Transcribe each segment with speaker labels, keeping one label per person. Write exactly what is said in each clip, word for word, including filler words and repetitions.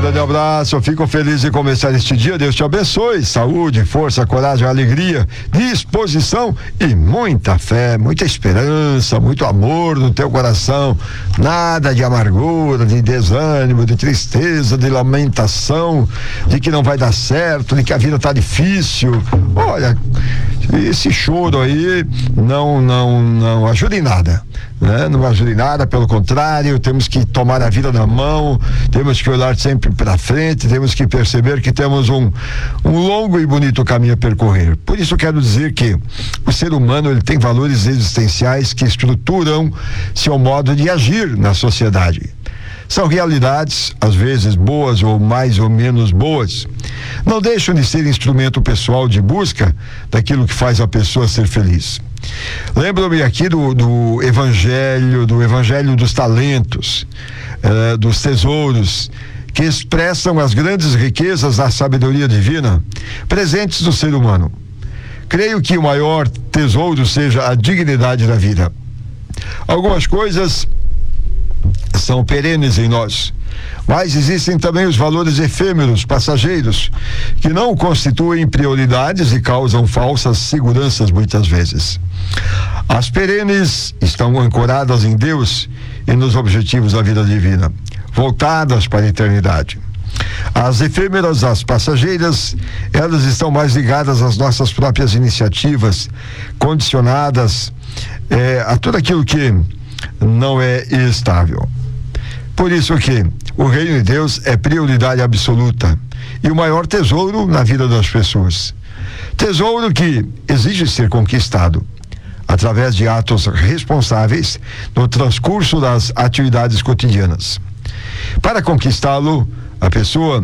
Speaker 1: grande abraço, eu fico feliz de começar este dia. Deus te abençoe, saúde, força, coragem, alegria, disposição e muita fé, muita esperança, muito amor no teu coração. Nada de amargura, de desânimo, de tristeza, de lamentação, de que não vai dar certo, de que a vida tá difícil. Olha, esse choro aí não, não, não ajuda em nada, né? Não ajuda em nada, pelo contrário, temos que tomar a vida na mão, temos que olhar sempre para frente, temos que perceber que temos um, um longo e bonito caminho a percorrer. Por isso quero dizer que o ser humano, ele tem valores existenciais que estruturam seu modo de agir na sociedade. São realidades, às vezes boas ou mais ou menos boas. Não deixam de ser instrumento pessoal de busca daquilo que faz a pessoa ser feliz. Lembro-me aqui do, do evangelho, do evangelho dos talentos, eh, dos tesouros, que expressam as grandes riquezas da sabedoria divina presentes no ser humano. Creio que o maior tesouro seja a dignidade da vida. Algumas coisas são perenes em nós, mas existem também os valores efêmeros, passageiros, que não constituem prioridades e causam falsas seguranças muitas vezes. As perenes estão ancoradas em Deus e nos objetivos da vida divina, voltadas para a eternidade. As efêmeras, as passageiras, elas estão mais ligadas às nossas próprias iniciativas, condicionadas eh, a tudo aquilo que não é estável. Por isso que o reino de Deus é prioridade absoluta e o maior tesouro na vida das pessoas. Tesouro que exige ser conquistado através de atos responsáveis no transcurso das atividades cotidianas. Para conquistá-lo, a pessoa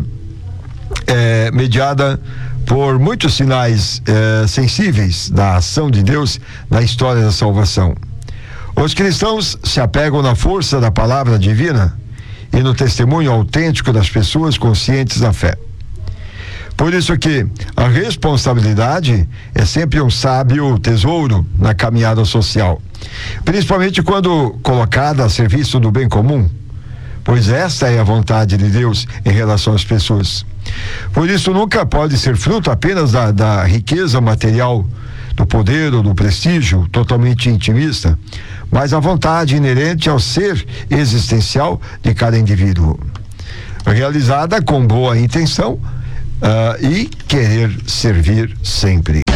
Speaker 1: é mediada por muitos sinais é, sensíveis da ação de Deus na história da salvação. Os cristãos se apegam na força da palavra divina e no testemunho autêntico das pessoas conscientes da fé. Por isso que a responsabilidade é sempre um sábio tesouro na caminhada social, principalmente quando colocada a serviço do bem comum, pois esta é a vontade de Deus em relação às pessoas. Por isso nunca pode ser fruto apenas da, da riqueza material, do poder ou do prestígio totalmente intimista, mas a vontade inerente ao ser existencial de cada indivíduo, realizada com boa intenção uh, e querer servir sempre.